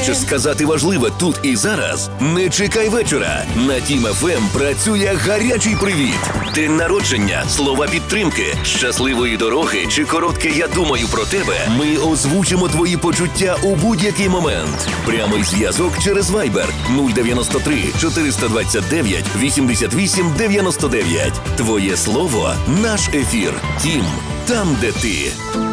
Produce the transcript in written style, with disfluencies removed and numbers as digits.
хочеш сказати важливе тут і зараз? Не чекай вечора. На Тім ФМ працює гарячий привіт. День народження, слова підтримки, щасливої дороги чи коротке «Я думаю про тебе». Ми озвучимо твої почуття у будь-який момент. Прямий зв'язок через Viber 093 429 88 99. Твоє слово – наш ефір. Тім, там, де ти.